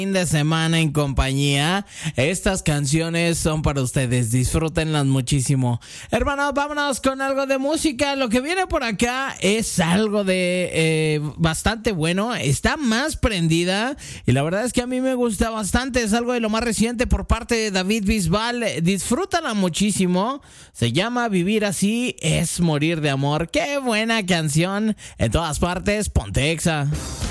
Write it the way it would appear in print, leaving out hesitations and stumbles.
fin de semana en compañía. Estas canciones son para ustedes, disfrútenlas muchísimo. Hermanos, vámonos con algo de música. Lo que viene por acá es algo de bastante bueno. Está más prendida y la verdad es que a mí me gusta bastante. Es algo de lo más reciente por parte de David Bisbal. Disfrútala muchísimo. Se llama Vivir así es morir de amor. Qué buena canción. En todas partes, ponte Exa.